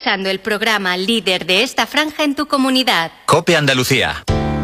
escuchando el programa líder de esta franja en tu comunidad. COPE Andalucía.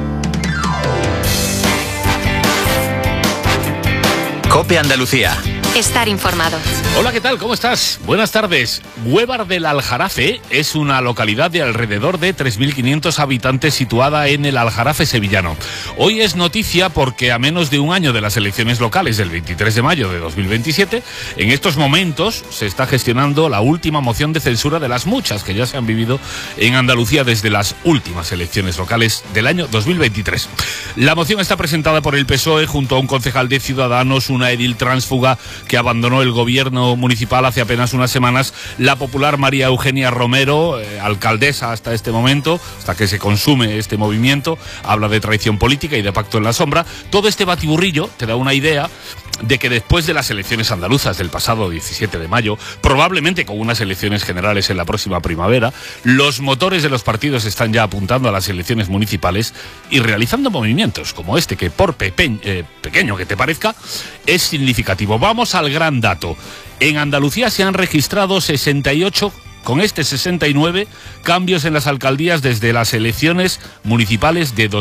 COPE Andalucía. Estar informado. Hola, ¿qué tal? ¿Cómo estás? Buenas tardes. Huévar del Aljarafe es una localidad de alrededor de 3.500 habitantes situada en el Aljarafe sevillano. Hoy es noticia porque a menos de un año de las elecciones locales del 23 de mayo de 2027, en estos momentos se está gestionando la última moción de censura de las muchas que ya se han vivido en Andalucía desde las últimas elecciones locales del año 2023. La moción está presentada por el PSOE junto a un concejal de Ciudadanos, una edil tránsfuga que abandonó el gobierno municipal hace apenas unas semanas, la popular María Eugenia Romero, alcaldesa hasta este momento, hasta que se consume este movimiento, habla de traición política y de pacto en la sombra. Todo este batiburrillo te da una idea de que después de las elecciones andaluzas del pasado 17 de mayo, probablemente con unas elecciones generales en la próxima primavera, los motores de los partidos están ya apuntando a las elecciones municipales y realizando movimientos como este, que por pequeño que te parezca, es significativo. Vamos al gran dato. En Andalucía se han registrado 68, con 69 cambios en las alcaldías desde las elecciones municipales de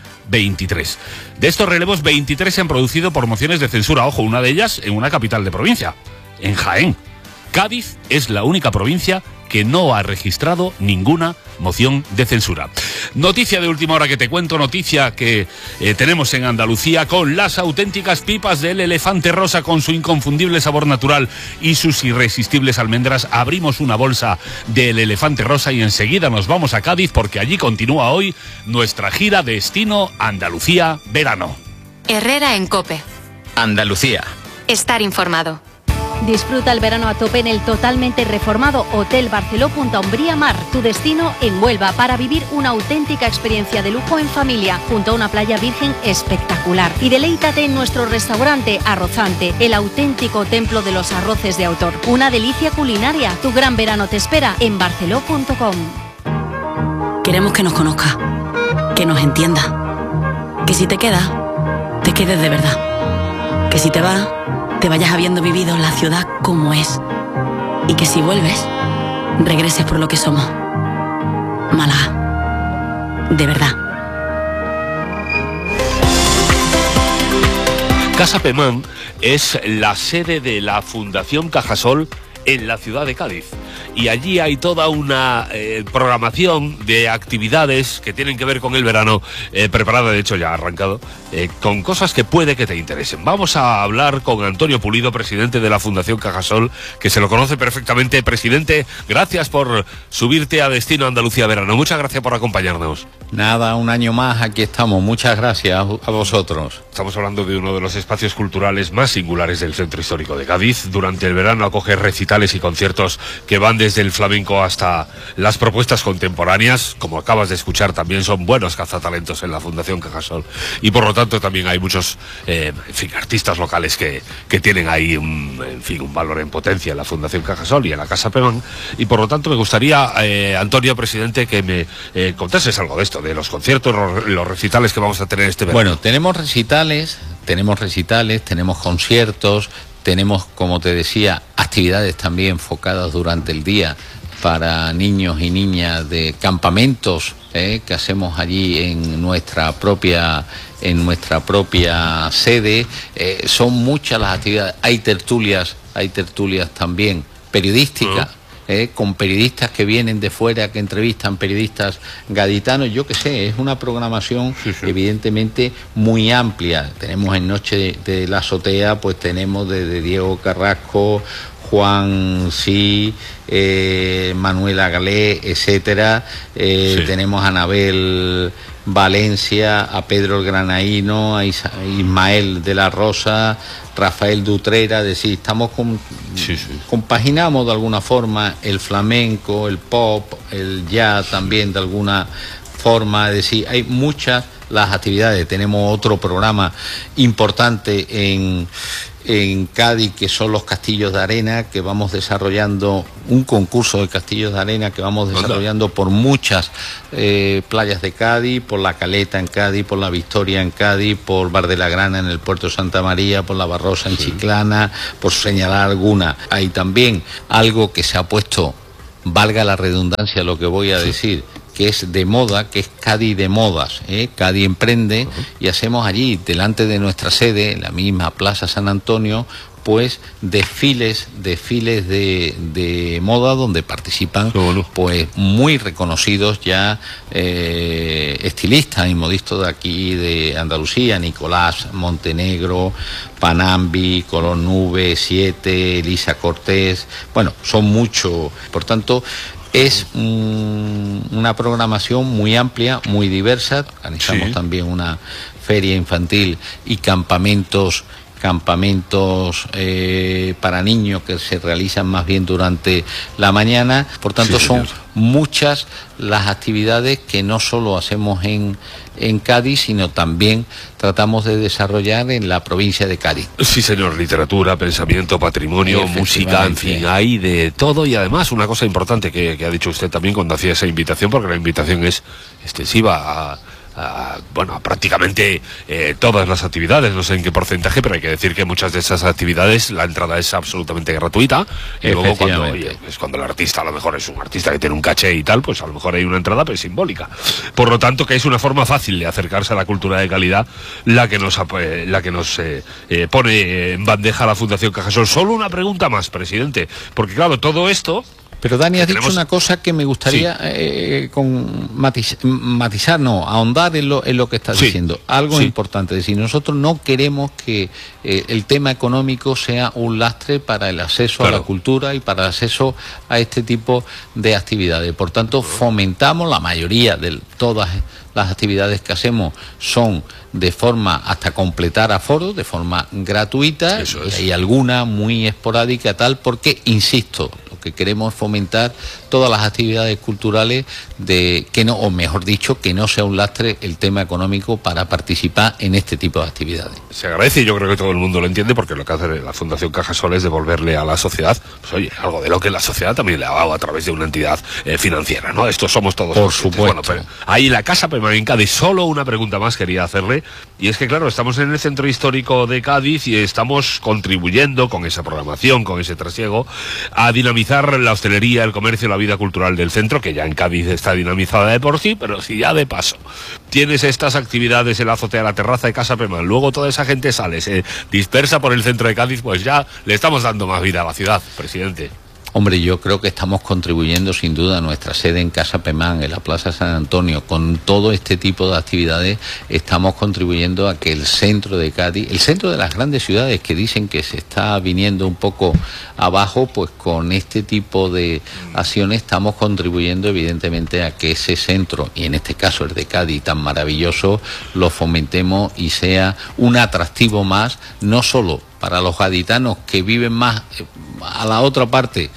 2023. De estos relevos, 23 se han producido por mociones de censura. Ojo, una de ellas en una capital de provincia, en Jaén. Cádiz es la única provincia que no ha registrado ninguna moción de censura. Noticia de última hora que te cuento, noticia que tenemos en Andalucía con las auténticas pipas del Elefante Rosa con su inconfundible sabor natural y sus irresistibles almendras. Abrimos una bolsa del Elefante Rosa y enseguida nos vamos a Cádiz porque allí continúa hoy nuestra gira Destino Andalucía Verano. Herrera en COPE. Andalucía. Estar informado. Disfruta el verano a tope en el totalmente reformado Hotel Barceló Punta Umbría Mar, tu destino en Huelva, para vivir una auténtica experiencia de lujo en familia, junto a una playa virgen espectacular. Y deleítate en nuestro restaurante Arrozante, el auténtico templo de los arroces de autor. Una delicia culinaria. Tu gran verano te espera en barceló.com. Queremos que nos conozca, que nos entienda, que si te quedas, te quedes de verdad, que si te vas, te vayas habiendo vivido la ciudad como es, y que si vuelves, regreses por lo que somos. Málaga, de verdad. Casa Pemán es la sede de la Fundación Cajasol en la ciudad de Cádiz. Y allí hay toda una programación de actividades que tienen que ver con el verano, preparada, de hecho ya ha arrancado, con cosas que puede que te interesen. Vamos a hablar con Antonio Pulido, presidente de la Fundación Cajasol, que se lo conoce perfectamente. Presidente, gracias por subirte a Destino Andalucía Verano. Muchas gracias por acompañarnos. Nada, un año más, aquí estamos. Muchas gracias a vosotros. Estamos hablando de uno de los espacios culturales más singulares del centro histórico de Cádiz. Durante el verano acoge recitales y conciertos que van desde el flamenco hasta las propuestas contemporáneas. Como acabas de escuchar, también son buenos cazatalentos en la Fundación Cajasol. Y por lo tanto también hay muchos artistas locales que tienen ahí un valor en potencia en la Fundación Cajasol y en la Casa Pemán. Y por lo tanto me gustaría, Antonio, presidente, que me contases algo de esto, de los conciertos, los recitales que vamos a tener este verano. Bueno, tenemos recitales, tenemos conciertos, tenemos, como te decía, actividades también enfocadas durante el día para niños y niñas de campamentos que hacemos allí en nuestra propia sede. Son muchas las actividades. Hay tertulias también periodísticas. Con periodistas que vienen de fuera, que entrevistan periodistas gaditanos, yo qué sé, es una programación evidentemente muy amplia. Tenemos en Noche de la Azotea, pues tenemos desde Diego Carrasco, Juan Sí, Manuela Galé, etcétera. Tenemos a Anabel Valencia, a Pedro el Granaíno, a Ismael de la Rosa, Rafael Dutrera. Es decir, estamos compaginamos de alguna forma el flamenco, el pop, el jazz también de alguna forma. Es decir, hay muchas las actividades. Tenemos otro programa importante en Cádiz, que son los castillos de arena, que vamos desarrollando un concurso de castillos de arena que vamos desarrollando por muchas playas de Cádiz, por La Caleta en Cádiz, por La Victoria en Cádiz, por Bar de la Grana en el puerto de Santa María, por La Barrosa en Chiclana, por señalar alguna. Hay también algo que se ha puesto valga la redundancia lo que voy a decir, que es de moda, que es Cádiz de modas, Cádiz Emprende, y hacemos allí, delante de nuestra sede, en la misma Plaza San Antonio, pues desfiles de moda donde participan pues muy reconocidos ya estilistas y modistas de aquí de Andalucía, Nicolás Montenegro, Panambi, Color Nube, 7, Elisa Cortés, bueno, son muchos, por tanto es una programación muy amplia, muy diversa. Organizamos también una feria infantil y campamentos para niños que se realizan más bien durante la mañana. Por tanto, son muchas las actividades que no solo hacemos en Cádiz, sino también tratamos de desarrollar en la provincia de Cádiz. Sí, señor, literatura, pensamiento, patrimonio, música, en fin, hay de todo. Y además, una cosa importante que ha dicho usted también cuando hacía esa invitación, porque la invitación es extensiva a prácticamente todas las actividades, no sé en qué porcentaje, pero hay que decir que muchas de esas actividades la entrada es absolutamente gratuita, y luego cuando el artista a lo mejor es un artista que tiene un caché y tal, pues a lo mejor hay una entrada pero simbólica. Por lo tanto, que es una forma fácil de acercarse a la cultura de calidad la que nos pone en bandeja la Fundación Cajasol. Solo una pregunta más, presidente, porque claro, todo esto... Pero Dani, has dicho una cosa que me gustaría ahondar en lo que estás diciendo. Algo importante, es decir, nosotros no queremos que el tema económico sea un lastre para el acceso a la cultura y para el acceso a este tipo de actividades. Por tanto, fomentamos, la mayoría de todas las actividades que hacemos son de forma hasta completar aforos, de forma gratuita, y hay alguna muy esporádica tal, porque, insisto, lo que queremos es fomentar todas las actividades culturales que no sea un lastre el tema económico para participar en este tipo de actividades. Se agradece, y yo creo que todo el mundo lo entiende, porque lo que hace la Fundación Cajasol es devolverle a la sociedad, pues oye, algo de lo que la sociedad también le ha dado a través de una entidad financiera, ¿no? Esto somos todos. Por supuesto. Bueno, pero ahí la Casa Pemán en Cádiz, solo una pregunta más quería hacerle, y es que claro, estamos en el centro histórico de Cádiz y estamos contribuyendo con esa programación, con ese trasiego, a dinamizar la hostelería, el comercio, la vida cultural del centro, que ya en Cádiz está dinamizada de por sí, pero si ya de paso tienes estas actividades en la azotea, la terraza de Casa Pemán, luego toda esa gente sale, se dispersa por el centro de Cádiz, pues ya le estamos dando más vida a la ciudad, presidente. Hombre, yo creo que estamos contribuyendo sin duda a nuestra sede en Casa Pemán, en la Plaza San Antonio, con todo este tipo de actividades, estamos contribuyendo a que el centro de Cádiz, el centro de las grandes ciudades que dicen que se está viniendo un poco abajo, pues con este tipo de acciones estamos contribuyendo evidentemente a que ese centro, y en este caso el de Cádiz tan maravilloso, lo fomentemos y sea un atractivo más, no solo para los gaditanos que viven más a la otra parte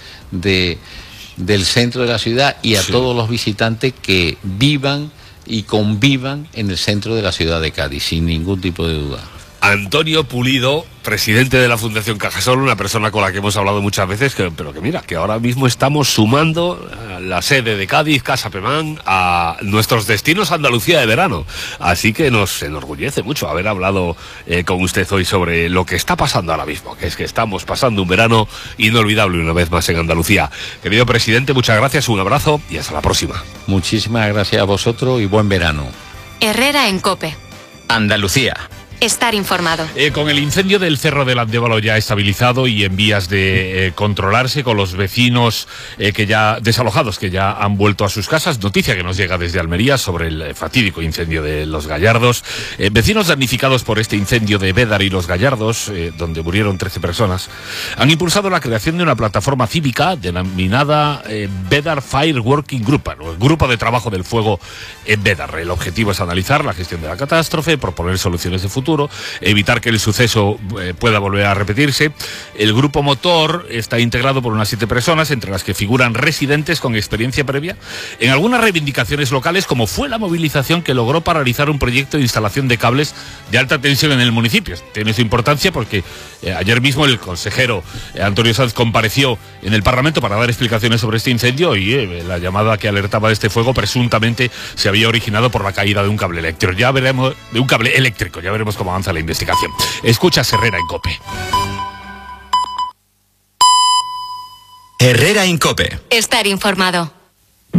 del centro de la ciudad, y a todos los visitantes que vivan y convivan en el centro de la ciudad de Cádiz, sin ningún tipo de duda. Antonio Pulido, presidente de la Fundación Cajasol, una persona con la que hemos hablado muchas veces, pero que mira, que ahora mismo estamos sumando la sede de Cádiz, Casa Pemán, a nuestros destinos a Andalucía de verano. Así que nos enorgullece mucho haber hablado con usted hoy sobre lo que está pasando ahora mismo, que es que estamos pasando un verano inolvidable una vez más en Andalucía. Querido presidente, muchas gracias, un abrazo y hasta la próxima. Muchísimas gracias a vosotros y buen verano. Herrera en COPE. Andalucía. Estar informado. Con el incendio del Cerro del Andévalo ya estabilizado y en vías de controlarse, con los vecinos que ya desalojados, que ya han vuelto a sus casas, noticia que nos llega desde Almería sobre el fatídico incendio de Los Gallardos. Vecinos damnificados por este incendio de Bédar y Los Gallardos, donde murieron 13 personas, han impulsado la creación de una plataforma cívica denominada Bédar Fire Working Group, el grupo de trabajo del fuego en Bédar. El objetivo es analizar la gestión de la catástrofe, proponer soluciones de futuro, evitar que el suceso pueda volver a repetirse. El grupo motor está integrado por unas 7 personas, entre las que figuran residentes con experiencia previa en algunas reivindicaciones locales, como fue la movilización que logró paralizar un proyecto de instalación de cables de alta tensión en el municipio. Tiene su importancia porque ayer mismo el consejero Antonio Sanz compareció en el Parlamento para dar explicaciones sobre este incendio, y la llamada que alertaba de este fuego presuntamente se había originado por la caída de un cable eléctrico. Ya veremos cómo avanza la investigación. Escucha Herrera en COPE. Herrera Incope. Estar informado.